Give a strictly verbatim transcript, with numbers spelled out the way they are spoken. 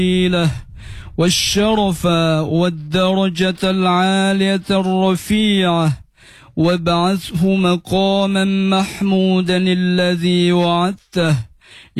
له والشرف والدرجة العالية الرفيعة وابعثه مقاما محمودا الذي وعدته